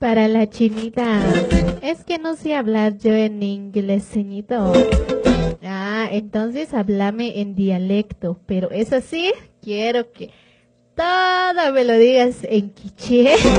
Para la chinita, es que no sé hablar yo en inglés, ceñito. Ah, entonces háblame en dialecto, pero eso sí, quiero que todo me lo digas en quiché.